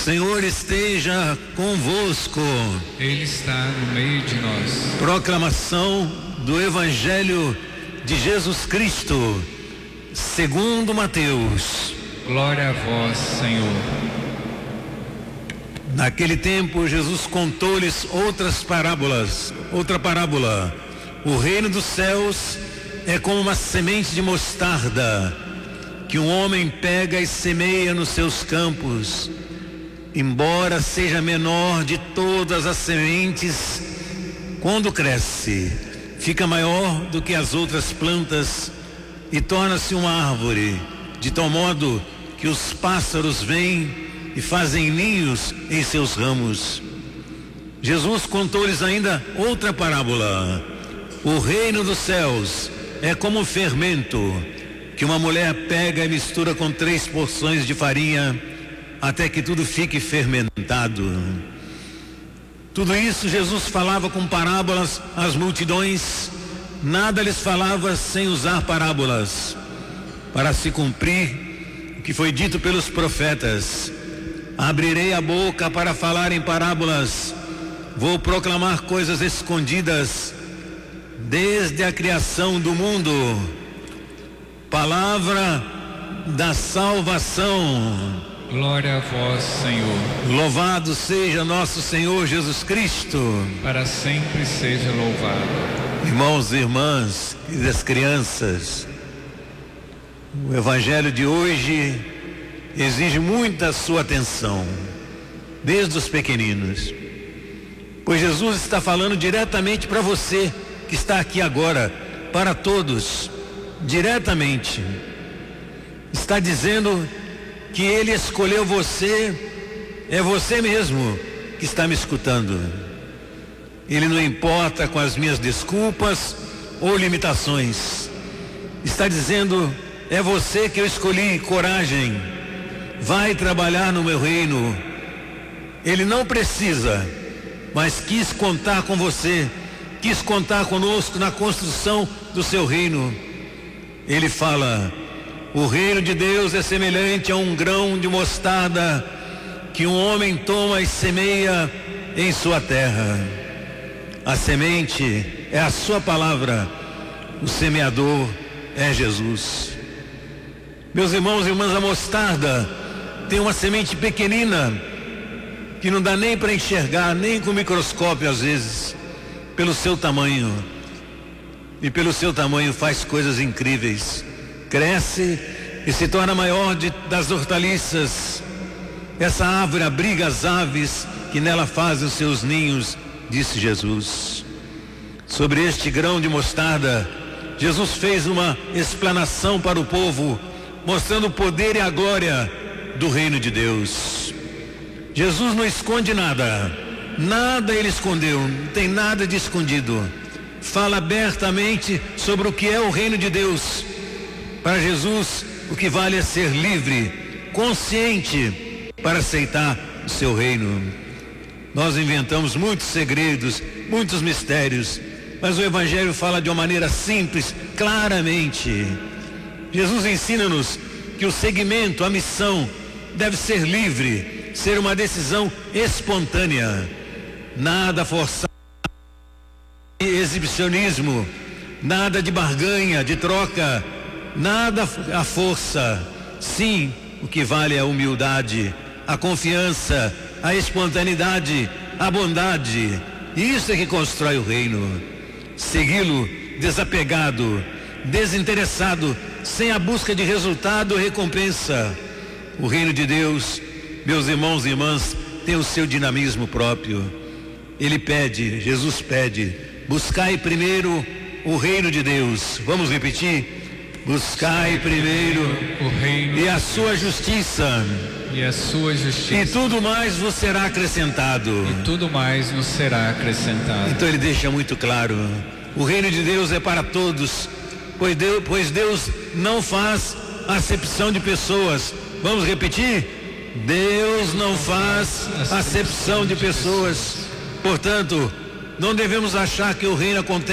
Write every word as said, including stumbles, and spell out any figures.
Senhor esteja convosco. Ele está no meio de nós. Proclamação do Evangelho de Jesus Cristo, segundo Mateus. Glória a vós, Senhor. Naquele tempo, Jesus contou-lhes outras parábolas, outra parábola. O reino dos céus é como uma semente de mostarda, que um homem pega e semeia nos seus campos. Embora seja menor de todas as sementes, quando cresce, fica maior do que as outras plantas e torna-se uma árvore, de tal modo que os pássaros vêm e fazem ninhos em seus ramos. Jesus contou-lhes ainda outra parábola. O reino dos céus é como um fermento que uma mulher pega e mistura com três porções de farinha até que tudo fique fermentado. Tudo isso Jesus falava com parábolas às multidões. Nada lhes falava sem usar parábolas, para se cumprir o que foi dito pelos profetas: abrirei a boca para falar em parábolas, vou proclamar coisas escondidas desde a criação do mundo. Palavra da salvação. Glória a vós, Senhor. Louvado seja nosso Senhor Jesus Cristo. Para sempre seja louvado. Irmãos e irmãs, queridas crianças, o Evangelho de hoje exige muita sua atenção, desde os pequeninos, pois Jesus está falando diretamente para você que está aqui agora, para todos, diretamente. Está dizendo que Ele escolheu você, é você mesmo que está me escutando. Ele não importa com as minhas desculpas ou limitações. Está dizendo, é você que eu escolhi, coragem, vai trabalhar no meu reino. Ele não precisa, mas quis contar com você, quis contar conosco na construção do seu reino. Ele fala: o reino de Deus é semelhante a um grão de mostarda que um homem toma e semeia em sua terra. A semente é a sua palavra, o semeador é Jesus. Meus irmãos e irmãs, a mostarda tem uma semente pequenina que não dá nem para enxergar, nem com microscópio às vezes, pelo seu tamanho. E pelo seu tamanho faz coisas incríveis. Cresce e se torna maior de, das hortaliças. Essa árvore abriga as aves que nela fazem os seus ninhos, disse Jesus. Sobre este grão de mostarda, Jesus fez uma explanação para o povo, mostrando o poder e a glória do reino de Deus. Jesus não esconde nada, nada ele escondeu, não tem nada de escondido. Fala abertamente sobre o que é o reino de Deus. Para Jesus, o que vale é ser livre, consciente para aceitar o seu reino. Nós inventamos muitos segredos, muitos mistérios, mas o Evangelho fala de uma maneira simples, claramente. Jesus ensina-nos que o segmento, a missão, deve ser livre, ser uma decisão espontânea. Nada forçado, exibicionismo, nada de barganha, de troca, nada à força. Sim, o que vale é a humildade, a confiança, a espontaneidade, a bondade. Isso é que constrói o reino. Segui-lo desapegado, desinteressado, sem a busca de resultado ou recompensa. O reino de Deus, meus irmãos e irmãs, tem o seu dinamismo próprio. Ele pede, Jesus pede: buscai primeiro o reino de Deus. Vamos repetir? Buscai primeiro o reino e a sua justiça, e a sua justiça, e tudo mais vos será acrescentado. E tudo mais nos será acrescentado. Então ele deixa muito claro: o reino de Deus é para todos, pois Deus, pois Deus não faz acepção de pessoas. Vamos repetir? Deus não faz acepção de pessoas. Portanto, não devemos achar que o reino acontece